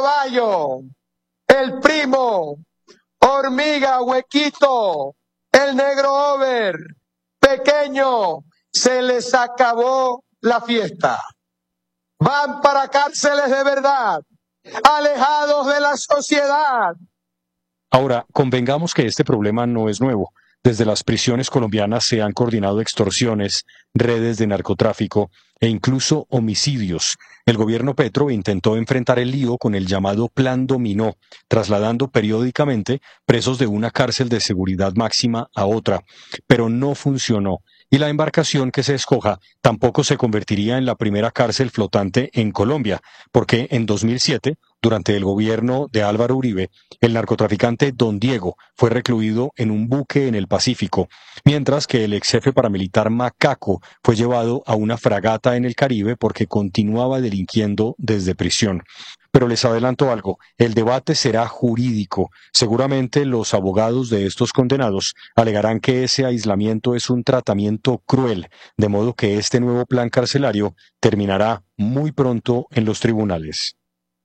Caballo, el Primo, Hormiga, Huequito, el Negro Over, Pequeño, se les acabó la fiesta. Van para cárceles de verdad, alejados de la sociedad. Ahora, convengamos que este problema no es nuevo. Desde las prisiones colombianas se han coordinado extorsiones, redes de narcotráfico e incluso homicidios. El gobierno Petro intentó enfrentar el lío con el llamado Plan Dominó, trasladando periódicamente presos de una cárcel de seguridad máxima a otra, pero no funcionó. Y la embarcación que se escoja tampoco se convertiría en la primera cárcel flotante en Colombia, porque en 2007, durante el gobierno de Álvaro Uribe, el narcotraficante Don Diego fue recluido en un buque en el Pacífico, mientras que el ex jefe paramilitar Macaco fue llevado a una fragata en el Caribe porque continuaba delinquiendo desde prisión. Pero les adelanto algo, el debate será jurídico. Seguramente los abogados de estos condenados alegarán que ese aislamiento es un tratamiento cruel, de modo que este nuevo plan carcelario terminará muy pronto en los tribunales.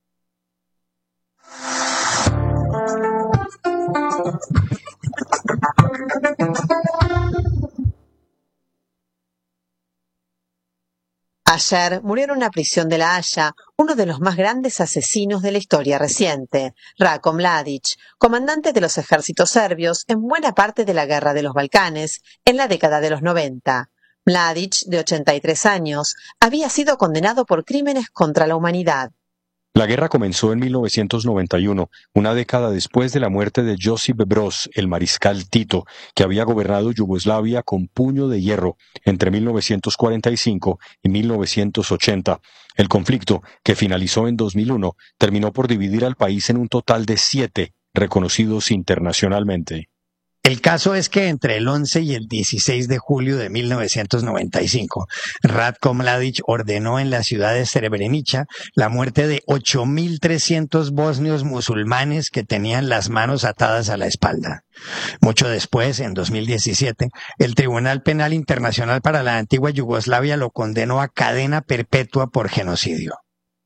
Ayer murió en una prisión de La Haya uno de los más grandes asesinos de la historia reciente, Ratko Mladic, comandante de los ejércitos serbios en buena parte de la Guerra de los Balcanes en la década de los 90. Mladic, de 83 años, había sido condenado por crímenes contra la humanidad. La guerra comenzó en 1991, una década después de la muerte de Josip Broz, el mariscal Tito, que había gobernado Yugoslavia con puño de hierro entre 1945 y 1980. El conflicto, que finalizó en 2001, terminó por dividir al país en un total de 7 reconocidos internacionalmente. El caso es que entre el 11 y el 16 de julio de 1995, Ratko Mladic ordenó en la ciudad de Srebrenica la muerte de 8.300 bosnios musulmanes que tenían las manos atadas a la espalda. Mucho después, en 2017, el Tribunal Penal Internacional para la antigua Yugoslavia lo condenó a cadena perpetua por genocidio.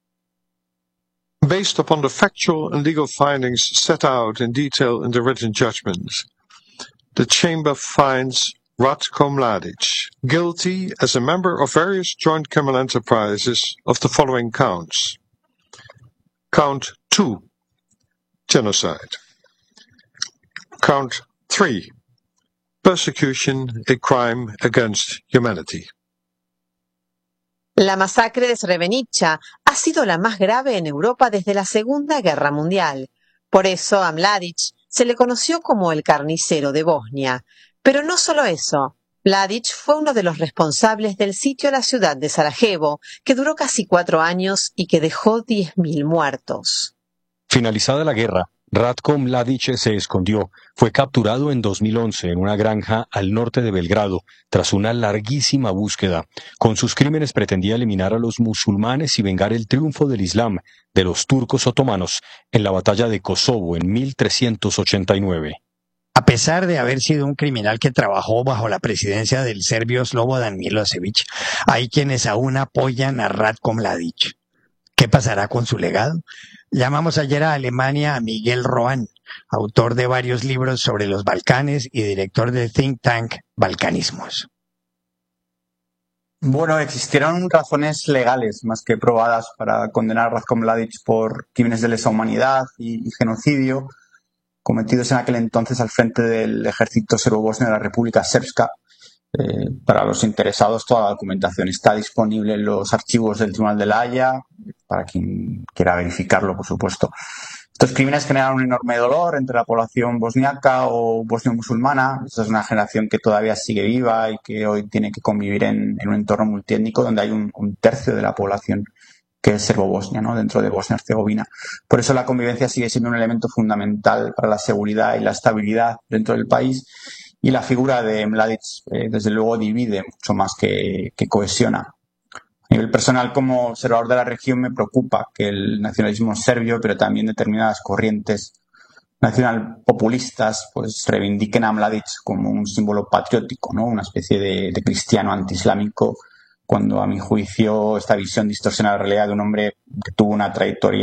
Based upon the factual and legal findings set out in detail in the written judgments, the Chamber finds Ratko Mladic guilty as a member of various joint criminal enterprises of the following counts. Count 2, genocide. Count 3, persecution, a crime against humanity. La masacre de Srebrenica ha sido la más grave en Europa desde la Segunda Guerra Mundial. Por eso a Mladic se le conoció como el carnicero de Bosnia. Pero no solo eso. Mladic fue uno de los responsables del sitio a la ciudad de Sarajevo, que duró casi 4 años y que dejó 10.000 muertos. Finalizada la guerra, Ratko Mladic se escondió. Fue capturado en 2011 en una granja al norte de Belgrado, tras una larguísima búsqueda. Con sus crímenes pretendía eliminar a los musulmanes y vengar el triunfo del Islam de los turcos otomanos en la batalla de Kosovo en 1389. A pesar de haber sido un criminal que trabajó bajo la presidencia del serbio Slobodan Milosevic, hay quienes aún apoyan a Ratko Mladic. ¿Qué pasará con su legado? Llamamos ayer a Alemania a Miguel Rohan, autor de varios libros sobre los Balcanes y director del think tank Balcanismos. Bueno, existieron razones legales más que probadas para condenar a Ratko Mladic por crímenes de lesa humanidad y genocidio cometidos en aquel entonces al frente del ejército serbo-bosnio de la República Srpska. Para los interesados, toda la documentación está disponible en los archivos del Tribunal de La Haya, para quien quiera verificarlo, por supuesto. Estos crímenes generan un enorme dolor entre la población bosniaca o bosnio-musulmana. Esta es una generación que todavía sigue viva y que hoy tiene que convivir en un entorno multiétnico donde hay un tercio de la población que es serbo-bosnia, ¿no?, dentro de Bosnia-Herzegovina. Por eso la convivencia sigue siendo un elemento fundamental para la seguridad y la estabilidad dentro del país. Y la figura de Mladic, desde luego, divide mucho más que cohesiona. A nivel personal, como observador de la región, me preocupa que el nacionalismo serbio, pero también determinadas corrientes nacional-populistas, pues reivindiquen a Mladic como un símbolo patriótico, ¿no?, una especie de cristiano antiislámico, cuando a mi juicio esta visión distorsiona la realidad de un hombre que tuvo una trayectoria